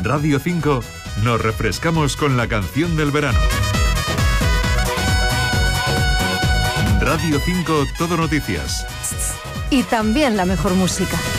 Radio 5 nos refrescamos con la canción del verano. Radio 5 Todo Noticias. Y también la mejor música.